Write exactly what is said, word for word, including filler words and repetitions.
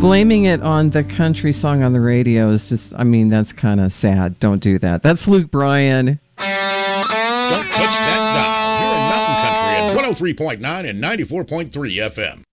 blaming it on the country song on the radio is just, I mean, that's kind of sad. Don't do that. That's Luke Bryan. Don't touch that dial. You're in Mountain Country at one oh three point nine and ninety-four point three F M.